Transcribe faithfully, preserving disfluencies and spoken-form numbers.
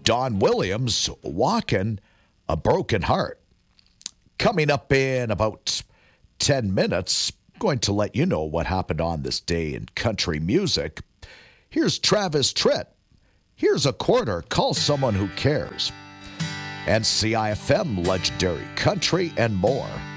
Don Williams, Walking a Broken Heart. Coming up in about ten minutes, going to let you know what happened on this day in country music. Here's Travis Tritt. Here's a quarter. Call someone who cares. And C I F M, Legendary Country, and more.